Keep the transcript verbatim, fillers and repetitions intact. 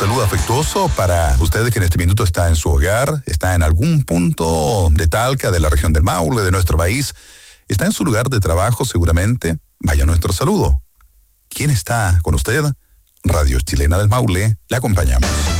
saludo afectuoso para usted que en este minuto está en su hogar, está en algún punto de Talca, de la región del Maule, de nuestro país, está en su lugar de trabajo seguramente. Vaya nuestro saludo. ¿Quién está con usted? Radio Chilena del Maule, le acompañamos.